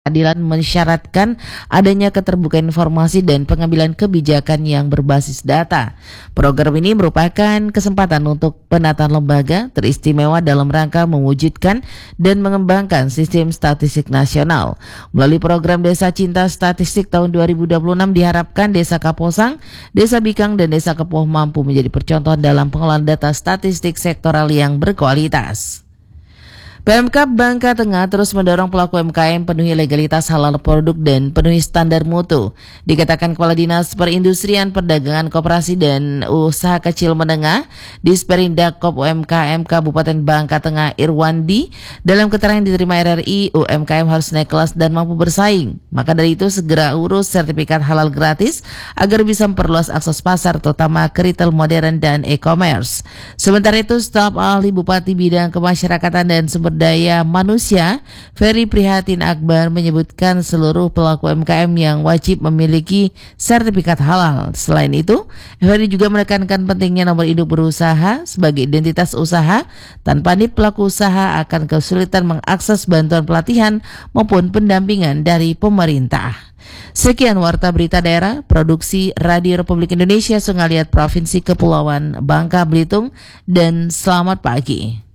Keadilan mensyaratkan adanya keterbukaan informasi dan pengambilan kebijakan yang berbasis data. Program ini merupakan kesempatan untuk penataan lembaga teristimewa dalam rangka mewujudkan dan mengembangkan sistem statistik nasional. Melalui program Desa Cinta Statistik tahun 2026 diharapkan Desa Kaposang, Desa Bikang, dan Desa Kepoh mampu menjadi percontohan dalam pengelolaan data statistik sektoral yang berkualitas. Pemkab Bangka Tengah terus mendorong pelaku UMKM penuhi legalitas halal produk dan penuhi standar mutu. Dikatakan Kepala Dinas Perindustrian Perdagangan Koperasi dan Usaha Kecil Menengah Disperindak Kop UMKM Kabupaten Bangka Tengah Irwandi, dalam keterangan diterima RRI, UMKM harus naik kelas dan mampu bersaing. Maka dari itu segera urus sertifikat halal gratis agar bisa memperluas akses pasar terutama ke retail modern dan e-commerce. Sementara itu staf ahli Bupati Bidang Kemasyarakatan dan Sumber Daya Manusia Ferry Prihatin Akbar menyebutkan seluruh pelaku UMKM yang wajib memiliki sertifikat halal. Selain itu, Ferry juga menekankan pentingnya nomor induk berusaha sebagai identitas usaha. Tanpa NIP, pelaku usaha akan kesulitan mengakses bantuan pelatihan maupun pendampingan dari pemerintah. Sekian Warta Berita Daerah, Produksi Radio Republik Indonesia Sungaliat Provinsi Kepulauan Bangka Belitung, dan selamat pagi.